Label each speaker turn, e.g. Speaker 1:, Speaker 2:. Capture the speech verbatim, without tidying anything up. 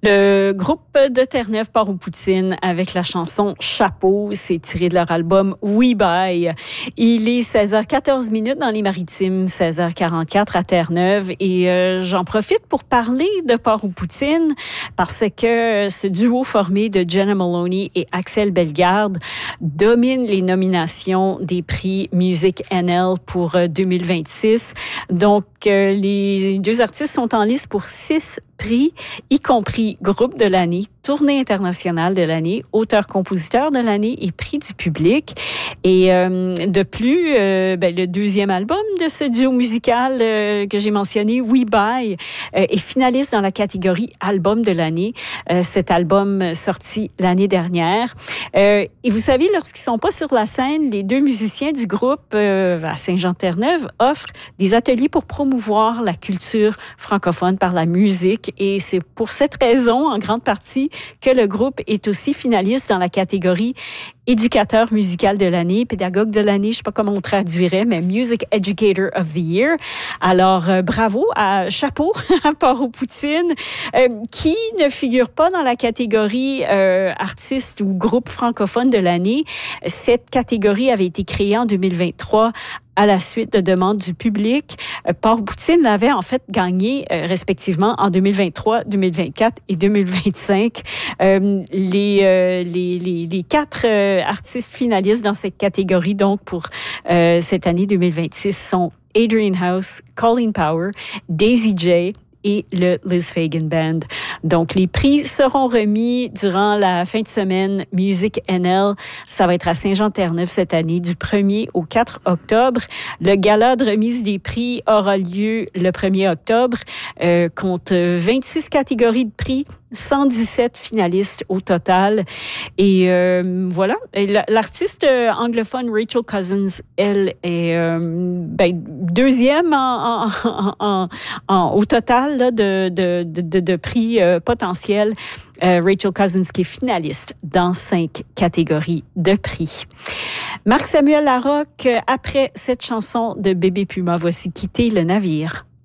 Speaker 1: Le groupe de Terre-Neuve part aux poutines avec la chanson Chapeau. C'est tiré de leur album We Buy. Il est seize heures quatorze minutes dans les Maritimes, seize heures quarante-quatre à Terre-Neuve. Et euh, j'en profite pour parler de Port aux poutines parce que ce duo formé de Jenna Maloney et Axel Bellegarde domine les nominations des prix Musique N L pour deux mille vingt-six. Donc, euh, les deux artistes sont en lice pour six prix, y compris groupe de l'année, tournée internationale de l'année, auteur-compositeur de l'année et prix du public. Et euh, de plus, euh, ben, le deuxième album de ce duo musical euh, que j'ai mentionné, We Buy, euh, est finaliste dans la catégorie album de l'année. Euh, cet album sorti l'année dernière. Euh, et vous savez, lorsqu'ils sont pas sur la scène, les deux musiciens du groupe euh, à Saint-Jean-Terre-Neuve offrent des ateliers pour promouvoir la culture francophone par la musique. Et c'est pour cette raison, en grande partie, que le groupe est aussi finaliste dans la catégorie éducateur musical de l'année, pédagogue de l'année, je sais pas comment on traduirait, mais Music Educator of the Year. Alors, euh, bravo, à chapeau à Port aux poutines, euh, qui ne figure pas dans la catégorie euh, artiste ou groupe francophone de l'année. Cette catégorie avait été créée en deux mille vingt-trois à la suite de demandes du public. Euh, Port aux poutines l'avait en fait gagné euh, respectivement en deux mille vingt-trois, deux mille vingt-quatre et deux mille vingt-cinq. Euh, les, euh, les, les, les quatre euh, artistes finalistes dans cette catégorie, donc pour euh, cette année deux mille vingt-six, sont Adrian House, Colleen Power, Daisy J et le Liz Fagan Band. Donc, les prix seront remis durant la fin de semaine Musique N L. Ça va être à Saint-Jean-Terre-Neuve cette année, du premier au quatre octobre. Le gala de remise des prix aura lieu le premier octobre. Euh, compte vingt-six catégories de prix, cent dix-sept finalistes au total. Et euh, voilà, et l'artiste anglophone Rachel Cousins, elle est euh, ben, deuxième en, en, en, en, au total là, de, de, de, de prix euh, potentiels. Euh, Rachel Cousins qui est finaliste dans cinq catégories de prix. Marc-Samuel Larocque, après cette chanson de Bébé Puma, voici Quitter le navire.